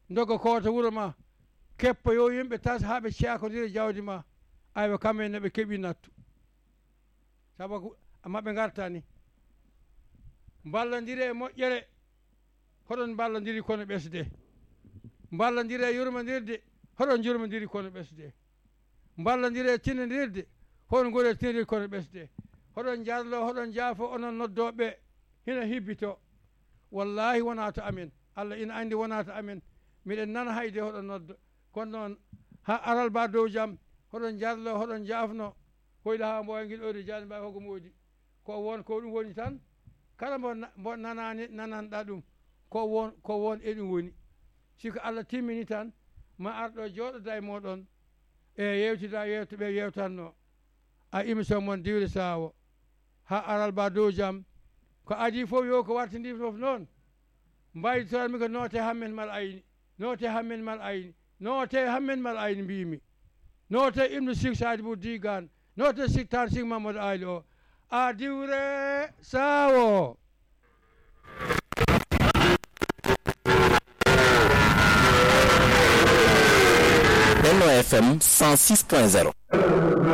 doga koota wuro ma keppa yo yimɓe tas haa ɓe cakodira jawdi ma aywa kamɓe ne ɓe keeɓi nattu sabu maɓe garta ni ballodire e moƴƴere hoɗon ballodiri kono ɓesde ballodire e yurmodirde hoɗon jurmodiri kono ɓesde ballodire e tinnodirde hoɗon goni e tinnodirde kono ɓesde hoɗon jarlo hoɗon jaafo onon noddoɓe hina hibbito wallahi wona to amen Allah ina andi wona to amen miɗen nana hayde hoɗon noddo kono noon ha aral ba dow jaam hoɗon jarlo hoɗon jaafno hoyde ha mboya guil ɗoyde jani mbawi hogo moodi ko won ko ɗum woni tan kala mbo nanani nananɗa ɗum ko won e ɗum woni siko Allah timmini tan ma arɗo jooɗoda e moɗon e yewtida yewtoɓe yewtanno a émission moon Diwle Sawo ha aral ba dow jaam ko adi fof yo ko wartidi fof noon mbayditorami ko noote hammen mal ayni noote hammen mal ayni noote hammen mal ayni mbimi noote Ibnu Sik Sadibou Digan noote Sik Tan Sik Mamadou Ali o a Diwle Sawo Benno FM 106.0